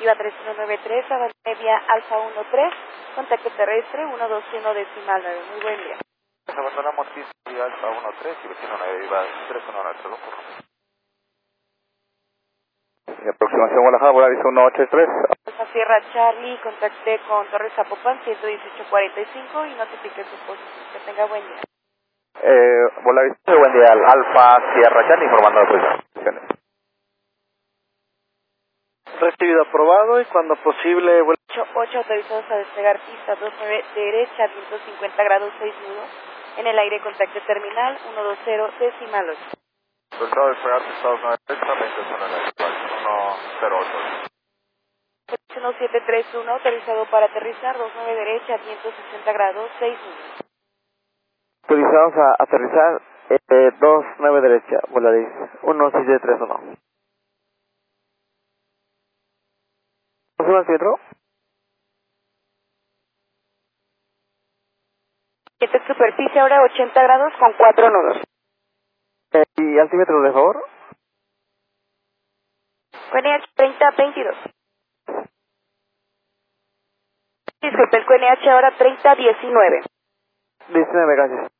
Viva 3193, avance vía Alfa 13, contacto terrestre 121 decimal 9. Muy buen día. Abandona Mortis vía Alfa 13 y destino 9, Viva 319, lo corro. Aproximación Guadalajara, Volaris 183. Alfa Sierra Charlie, contacté con Torres Zapopan 11845 y notifique su posición. Que tenga buen día. Volaris, buen día, Alfa Sierra Charlie informando de posiciones. Recibido, aprobado y cuando posible... 8 autorizados a despegar pista 29 derecha, viento 50 grados 6 nudos. En el aire contacto terminal 120 decimal 8. Resultado de despegar pista 29 derecha, 20 zona de la 108. 1731 autorizado para aterrizar 29 derecha, viento 60 grados 6 nudos. Autorizados a aterrizar 29 derecha, Volaris 1731. ¿Próximo altimetro? Superficie ahora 80 grados con 4 nudos. ¿Y altímetro, de favor? QNH 3022. Disculpe, el QNH ahora 3019. 19, gracias.